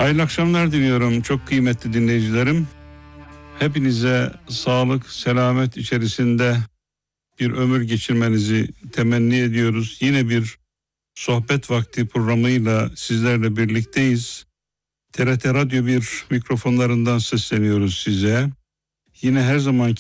Hayırlı akşamlar diliyorum çok kıymetli dinleyicilerim. Hepinize sağlık, selamet içerisinde bir ömür geçirmenizi temenni ediyoruz. Yine bir sohbet vakti programıyla sizlerle birlikteyiz. TRT Radyo 1 mikrofonlarından sesleniyoruz size. Yine her zamanki